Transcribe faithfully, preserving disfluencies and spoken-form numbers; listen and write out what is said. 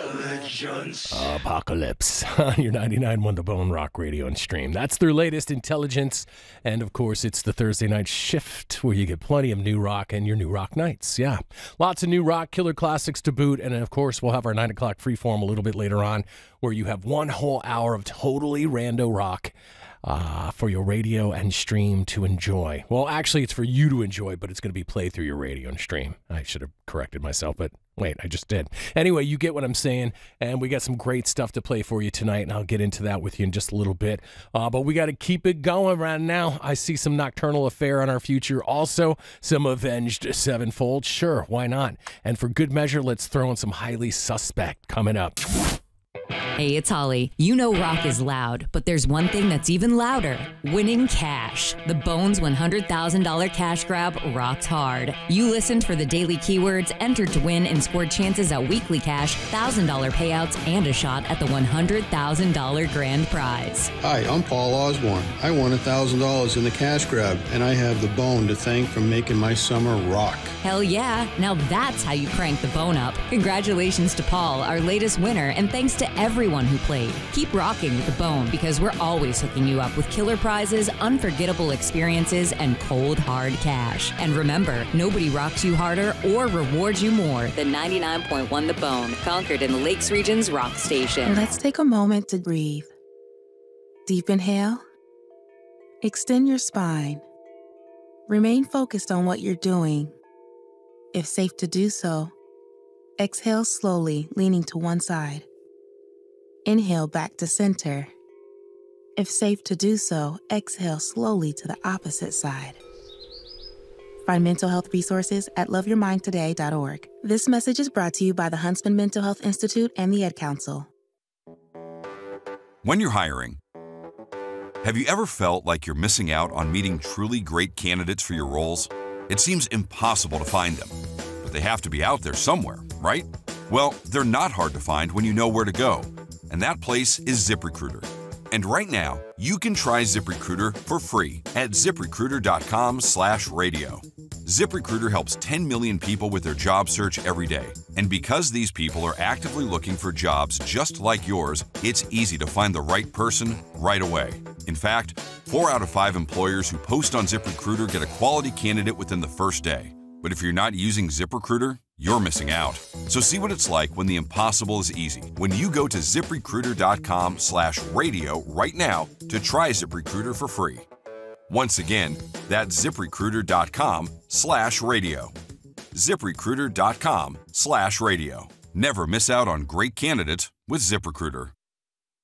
Intelligence. Apocalypse on your ninety-nine point one The Bone Rock Radio and Stream. That's their latest intelligence. And, of course, it's the Thursday night shift where you get plenty of new rock and your new rock nights. Yeah, lots of new rock, killer classics to boot. And, of course, we'll have our nine o'clock freeform a little bit later on where you have one whole hour of totally rando rock uh, for your radio and stream to enjoy. Well, actually, it's for you to enjoy, but it's going to be played through your radio and stream. I should have corrected myself, but wait, I just did. Anyway, you get what I'm saying, and we got some great stuff to play for you tonight, and I'll get into that with you in just a little bit. Uh, but we got to keep it going right now. I see some Nocturnal Affair on our future. Also, some Avenged Sevenfold. Sure, why not? And for good measure, let's throw in some Highly Suspect coming up. Hey, it's Holly. You know rock is loud, but there's one thing that's even louder. Winning cash. The Bones one hundred thousand dollars cash grab rocks hard. You listened for the daily keywords, entered to win, and scored chances at weekly cash, one thousand dollars payouts, and a shot at the one hundred thousand dollars grand prize. Hi, I'm Paul Osborne. I won one thousand dollars in the cash grab, and I have the Bone to thank for making my summer rock. Hell yeah. Now that's how you crank the Bone up. Congratulations to Paul, our latest winner, and thanks to everyone who played. Keep rocking with the Bone because we're always hooking you up with killer prizes, unforgettable experiences, and cold, hard cash. And remember, nobody rocks you harder or rewards you more than ninety-nine point one The Bone, Concord in the Lakes Region's rock station. Let's take a moment to breathe. Deep inhale. Extend your spine. Remain focused on what you're doing. If safe to do so, exhale slowly, leaning to one side. Inhale back to center. If safe to do so, exhale slowly to the opposite side. Find mental health resources at love your mind today dot org. This message is brought to you by the Huntsman Mental Health Institute and the Ed Council. When you're hiring, have you ever felt like you're missing out on meeting truly great candidates for your roles? It seems impossible to find them, but they have to be out there somewhere, right? Well, they're not hard to find when you know where to go, and that place is ZipRecruiter. And right now, you can try ZipRecruiter for free at ZipRecruiter.com slash radio. ZipRecruiter helps ten million people with their job search every day. And because these people are actively looking for jobs just like yours, it's easy to find the right person right away. In fact, four out of five employers who post on ZipRecruiter get a quality candidate within the first day. But if you're not using ZipRecruiter, you're missing out. So see what it's like when the impossible is easy. When you go to ZipRecruiter.com slash radio right now to try ZipRecruiter for free. Once again, that's ZipRecruiter.com slash radio. ZipRecruiter.com slash radio. Never miss out on great candidates with ZipRecruiter.